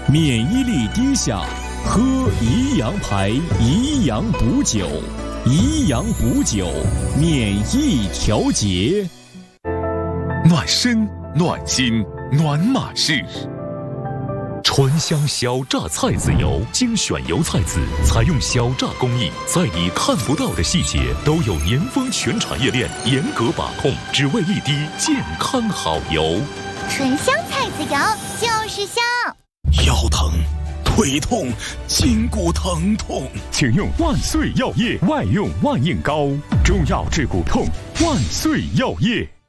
免疫力低下，喝宜阳牌宜阳补酒，宜阳补酒，免疫调节， 暖身暖心暖马式。川香小榨菜籽油，精选油菜籽，采用小榨工艺，在你看不到的细节都有年丰全产业链严格把控，只为一滴健康好油。 纯香菜籽油就是香。 腰疼、腿痛、筋骨疼痛， 请用万岁药业外用万应膏，中药治骨痛，万岁药业。